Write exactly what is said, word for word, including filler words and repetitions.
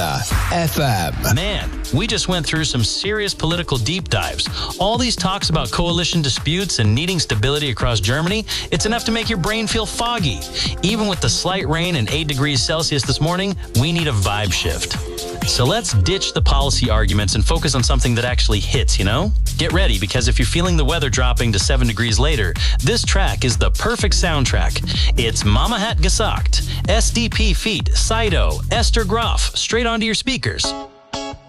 F M. Man, we just went through some serious political deep dives. All these talks about coalition disputes and needing stability across Germany, it's enough to make your brain feel foggy. Even with the slight rain and eight degrees Celsius this morning, we need a vibe shift. So let's ditch the policy arguments and focus on something that actually hits, you know? Get ready, because if you're feeling the weather dropping to seven degrees later, this track is the perfect soundtrack. It's Mama Hat Gesagt, S D P Feet, Sido, Esther Groff, straight onto your speakers.